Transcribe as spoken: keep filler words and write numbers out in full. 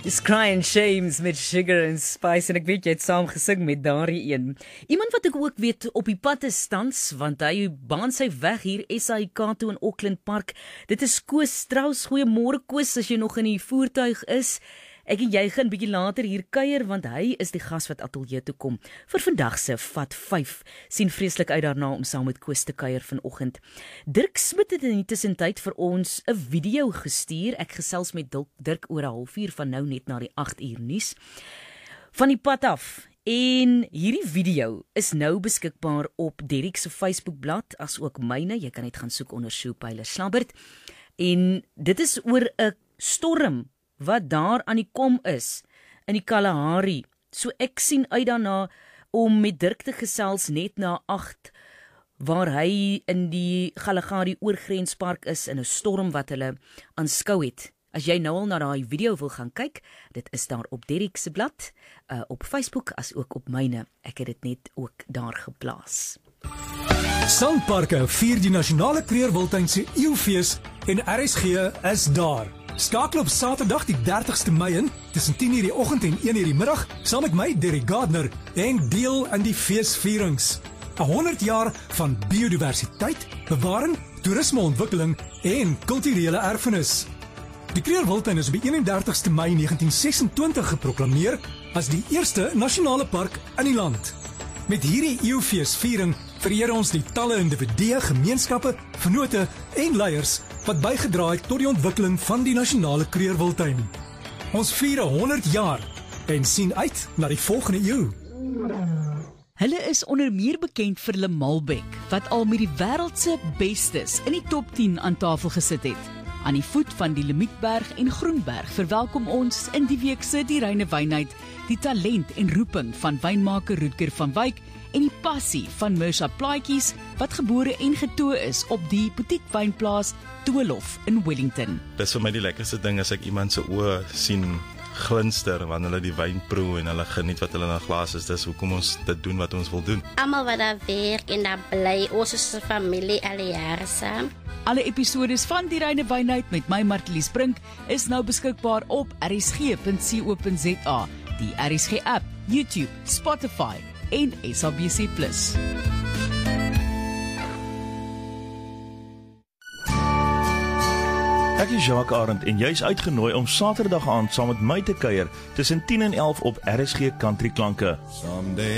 Dis Crying Shames met Sugar and Spice en ek weet jy het saam gesing met daardie een. Iemand wat ek ook weet op die pad is tans, want hy baan sy weg hier S A I K toe in Auckland Park. Dit is Koos Strauss. Goeiemôre Koos, as jy nog in die voertuig is. Ek en jy gaan bietjie later hier kuier, want hy is die gas wat ateljee toe kom vir vandag se Vat vyf. Sien vreeslik uit daarna om saam met Koos te kuier vanoggend. Dirk Smit het in die tussentyd vir ons 'n video gestuur. Ek gesels met Dirk oor 'n halfuur van nou net na die agt uur nuus. Van die pad af. En hierdie video is nou beskikbaar op Derek se Facebookblad, as ook myne. Jy kan net gaan soek onder Shoepyler Slabbert. En dit is oor 'n storm wat daar aan die kom is in die Kalahari. So ek sien uit daarna om met Dirk te gesels net na agt, waar hy in die Kalahari oorgrenspark is in 'n storm wat hulle aanskou het. As jy nou al na daai video wil gaan kyk, dit is daar op Derek se blad, uh, op Facebook as ook op myne. Ek het dit net ook daar geplaas. Sandparke vier die nasionale Kreurwiltuin se eeufees en R S G is daar. Skakel op Saterdag die dertigste Mei in tussen tien uur die oggend en een uur die middag saam met my Derek Gardner en deel in die feesvierings. honderd jaar van biodiversiteit, bewaring, toerismeontwikkeling en kulturele erfenis. Die Kreurwiltuin is op die eenendertigste Mei negentien sesentwintig geproklameer as die eerste nasionale park in die land. Met hierdie eeufeesviering vereer ons die talle individue, gemeenskappe, vennote en leiers wat bygedra het tot die ontwikkeling van die nasionale Kreurwiltuin. Ons vier honderd jaar en sien uit na die volgende eeu. Hulle is onder meer bekend vir hulle Malbec, wat al met die wêreld se bestes in die top tien aan tafel gesit het. Aan die voet van die Limietberg en Groenberg verwelkom ons in die week se die Reine Wynheid die talent en roeping van wynmaker Rutger van Wyk en die passie van Mirsha Plaatjies, wat gebore en getoe is op die boutique wynplaas Doolhof in Wellington. Dis vir my die lekkerste ding as ek iemand se oë sien glinster wanneer hulle die wyn proe en hulle geniet wat hulle in 'n glas is. Dis hoekom ons dit doen wat ons wil doen. Almal wat daar werk en daar bly, ons is 'n familie al jare saam. Alle episodes van die Reine Wynheid met my Martelies Brink is nou beskikbaar op r s g punt co punt z a, die R S G app, YouTube, Spotify en S A B C plus. Ek is Jacques Arend en jy's uitgenooi om Saterdag aand saam met my te kuier tussen tien en elf op R S G Country Klanke.